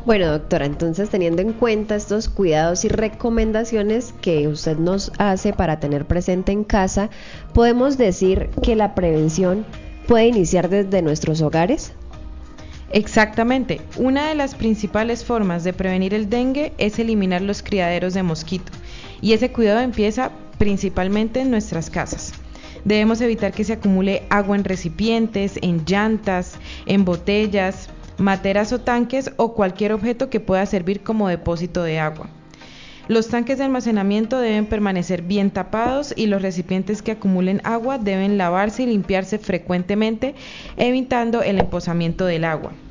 Bueno, doctora, entonces teniendo en cuenta estos cuidados y recomendaciones que usted nos hace para tener presente en casa, ¿podemos decir que la prevención puede iniciar desde nuestros hogares? Exactamente. Una de las principales formas de prevenir el dengue es eliminar los criaderos de mosquito, y ese cuidado empieza principalmente en nuestras casas. Debemos evitar que se acumule agua en recipientes, en llantas, en botellas, materas o tanques o cualquier objeto que pueda servir como depósito de agua. Los tanques de almacenamiento deben permanecer bien tapados y los recipientes que acumulen agua deben lavarse y limpiarse frecuentemente, evitando el emposamiento del agua.